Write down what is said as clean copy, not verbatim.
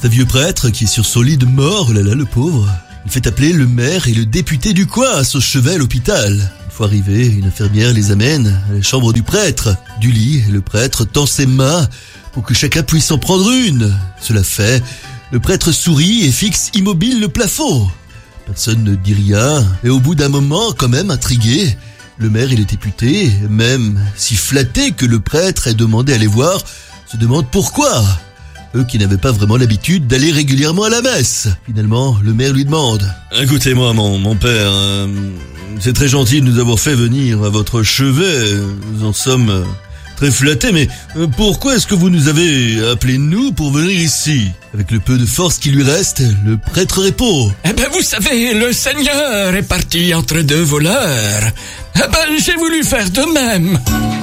C'est un vieux prêtre qui est sur son lit de mort, oh là là, le pauvre. Il fait appeler le maire et le député du coin à son chevet à l'hôpital. Une fois arrivé, une infirmière les amène à la chambre du prêtre. Du lit, le prêtre tend ses mains pour que chacun puisse en prendre une. Cela fait, le prêtre sourit et fixe immobile le plafond. Personne ne dit rien, et au bout d'un moment, quand même intrigué, le maire et les députés, même si flattés que le prêtre ait demandé à les voir, se demandent pourquoi. Eux qui n'avaient pas vraiment l'habitude d'aller régulièrement à la messe. Finalement, le maire lui demande: Écoutez-moi, mon père, c'est très gentil de nous avoir fait venir à votre chevet. Nous en sommes très flattés, mais pourquoi est-ce que vous nous avez appelés nous pour venir ici? Avec le peu de force qui lui reste, le prêtre répond: vous savez, le Seigneur est parti entre deux voleurs. J'ai voulu faire de même.